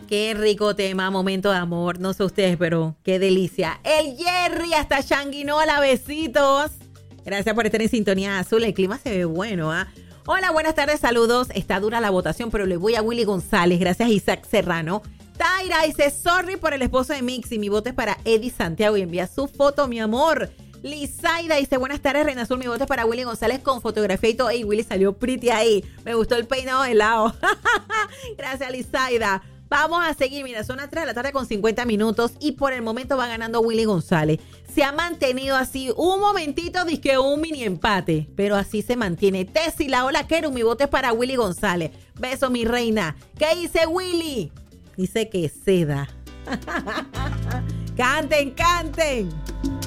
Qué rico tema, momento de amor. No sé ustedes, pero qué delicia. El Jerry hasta Changuinola, besitos. Gracias por estar en sintonía azul. El clima se ve bueno, ¿ah? Hola, buenas tardes, saludos. Está dura la votación, pero le voy a Willy González. Gracias, Isaac Serrano. Taira dice, sorry por el esposo de Mixi. Mi voto es para Eddie Santiago y envía su foto, mi amor. Lizaida dice, buenas tardes, Reina Azul. Mi voto es para Willy González con fotografía y todo. Ey, Willy salió pretty ahí. Me gustó el peinado de lado. Gracias, Lizaida. Vamos a seguir, mira, son las 3 de la tarde con 50 minutos y por el momento va ganando Willy González. Se ha mantenido así un momentito, dizque un mini empate, pero así se mantiene. Tessy, la hola, Keru, mi voto es para Willy González. Beso, mi reina. ¿Qué dice Willy? Dice que seda. Canten, canten.